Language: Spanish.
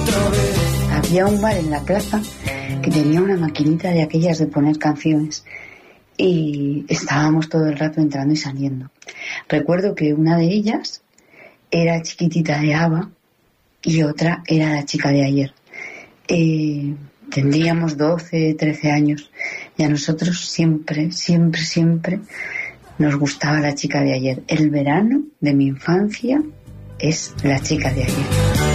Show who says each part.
Speaker 1: Había un bar en la plaza que tenía una maquinita de aquellas de poner canciones y estábamos todo el rato entrando y saliendo. Recuerdo que una de ellas era Chiquitita de ABBA y otra era La chica de ayer. Tendríamos 12, 13 años y a nosotros siempre nos gustaba La chica de ayer. El verano de mi infancia es La chica de ayer.